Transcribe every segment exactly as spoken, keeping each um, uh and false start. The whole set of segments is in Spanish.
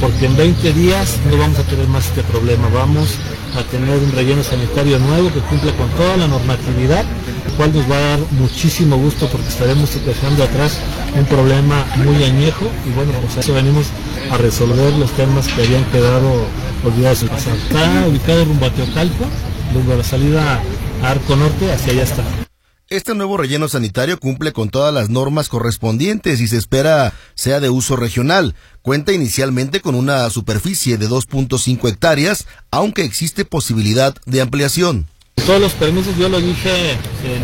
porque en veinte días no vamos a tener más este problema, vamos a tener un relleno sanitario nuevo que cumple con toda la normatividad, el cual nos va a dar muchísimo gusto porque estaremos dejando atrás un problema muy añejo y bueno, pues a eso venimos a resolver los temas que habían quedado olvidados en el pasado. Está ubicado rumbo a Teocalco, rumbo a la salida a Arco Norte, hacia allá está. Este nuevo relleno sanitario cumple con todas las normas correspondientes y se espera sea de uso regional. Cuenta inicialmente con una superficie de dos punto cinco hectáreas, aunque existe posibilidad de ampliación. Todos los permisos, yo lo dije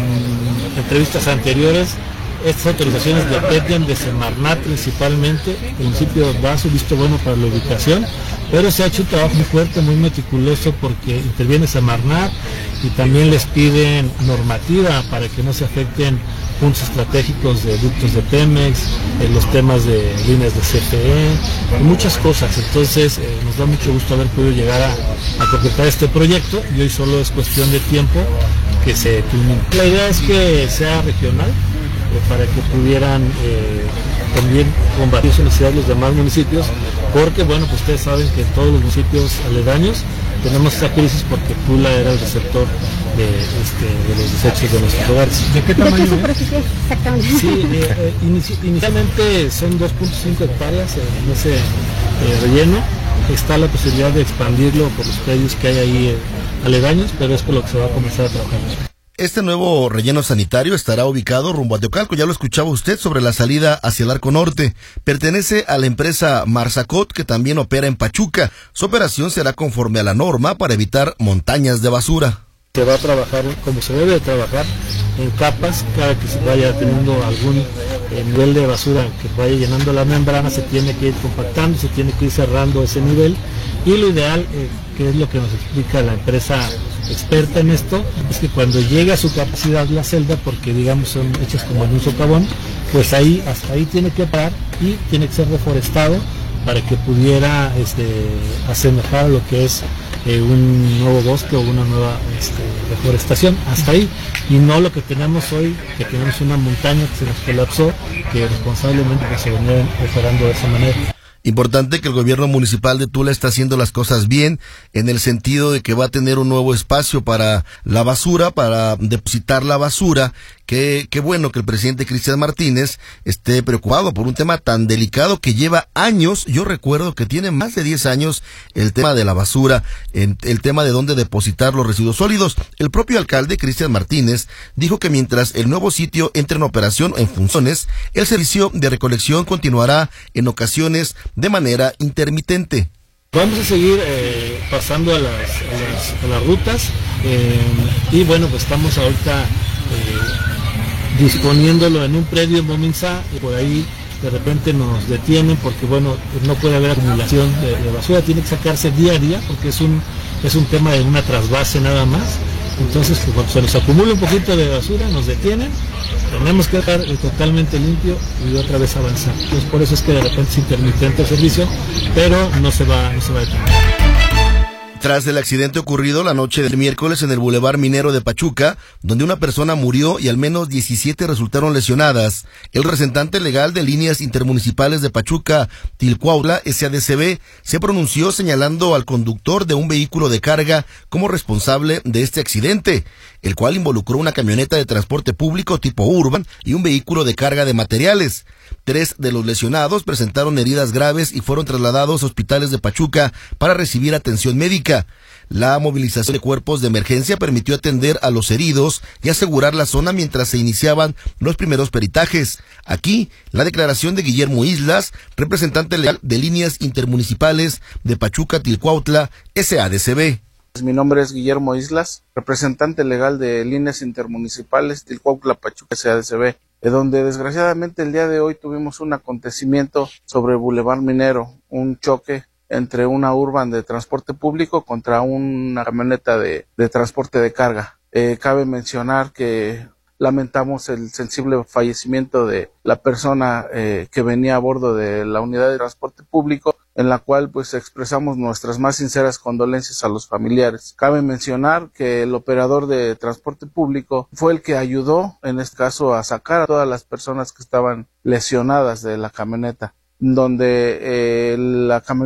en entrevistas anteriores, estas autorizaciones dependen de Semarnat principalmente. El municipio da su visto bueno para la ubicación, pero se ha hecho un trabajo muy fuerte, muy meticuloso, porque interviene Semarnat y también les piden normativa para que no se afecten puntos estratégicos de ductos de Pemex, eh, los temas de líneas de C F E, y muchas cosas. Entonces eh, nos da mucho gusto haber podido llegar a, a concretar este proyecto y hoy solo es cuestión de tiempo que se culmine. La idea es que sea regional, para que pudieran eh, también combatir su necesidad los demás municipios, porque bueno, pues ustedes saben que en todos los municipios aledaños tenemos esta crisis porque Tula era el receptor de, este, de los desechos de nuestros hogares. ¿De qué tamaño es? Exactamente. Sí, eh, eh, inici inicialmente son dos punto cinco hectáreas en ese eh, relleno. Está la posibilidad de expandirlo por los predios que hay ahí eh, aledaños, pero es por lo que se va a comenzar a trabajar. Este nuevo relleno sanitario estará ubicado rumbo a Teocalco, ya lo escuchaba usted, sobre la salida hacia el Arco Norte. Pertenece a la empresa Marzacot, que también opera en Pachuca. Su operación será conforme a la norma para evitar montañas de basura. Se va a trabajar como se debe de trabajar, en capas. Cada que se vaya teniendo algún eh, nivel de basura que vaya llenando la membrana, se tiene que ir compactando, se tiene que ir cerrando ese nivel, y lo ideal, eh, que es lo que nos explica la empresa experta en esto, es que cuando llegue a su capacidad la celda, porque digamos son hechas como en un socavón, pues ahí, hasta ahí tiene que parar y tiene que ser reforestado para que pudiera este, asemejar lo que es eh, un nuevo bosque o una nueva este, reforestación, hasta ahí, y no lo que tenemos hoy, que tenemos una montaña que se nos colapsó, que responsablemente pues, se venía operando de esa manera. Importante que el gobierno municipal de Tula está haciendo las cosas bien, en el sentido de que va a tener un nuevo espacio para la basura, para depositar la basura. Qué, qué bueno que el presidente Cristian Martínez esté preocupado por un tema tan delicado que lleva años. Yo recuerdo que tiene más de diez años el tema de la basura, el tema de dónde depositar los residuos sólidos. El propio alcalde Cristian Martínez dijo que mientras el nuevo sitio entre en operación en funciones, el servicio de recolección continuará en ocasiones de manera intermitente. Vamos a seguir eh, pasando a las, a las, a las rutas eh, y bueno, pues estamos ahorita eh, disponiéndolo en un predio en Mominsá, y por ahí de repente nos detienen porque bueno, no puede haber acumulación de, de basura, tiene que sacarse día a día porque es un, es un tema de una trasvase nada más. Entonces, pues, cuando se nos acumula un poquito de basura, nos detienen, tenemos que estar totalmente limpio y otra vez avanzar. Entonces, por eso es que de repente es intermitente el servicio, pero no se va, no se va a detener. Tras el accidente ocurrido la noche del miércoles en el Boulevard Minero de Pachuca, donde una persona murió y al menos diecisiete resultaron lesionadas, el representante legal de Líneas Intermunicipales de Pachuca, Tilcuautla, S A D C B, se pronunció señalando al conductor de un vehículo de carga como responsable de este accidente, el cual involucró una camioneta de transporte público tipo Urban y un vehículo de carga de materiales. Tres de los lesionados presentaron heridas graves y fueron trasladados a hospitales de Pachuca para recibir atención médica. La movilización de cuerpos de emergencia permitió atender a los heridos y asegurar la zona mientras se iniciaban los primeros peritajes. Aquí, la declaración de Guillermo Islas, representante legal de Líneas Intermunicipales de Pachuca, Tilcuautla, S A D C B. Mi nombre es Guillermo Islas, representante legal de Líneas Intermunicipales Tilcuautla, Pachuca, S A D C B, donde desgraciadamente el día de hoy tuvimos un acontecimiento sobre el Boulevard Minero, un choque entre una Urban de transporte público contra una camioneta de, de transporte de carga. Eh, cabe mencionar que lamentamos el sensible fallecimiento de la persona eh, que venía a bordo de la unidad de transporte público, en la cual pues expresamos nuestras más sinceras condolencias a los familiares. Cabe mencionar que el operador de transporte público fue el que ayudó en este caso a sacar a todas las personas que estaban lesionadas de la camioneta, donde eh, la camioneta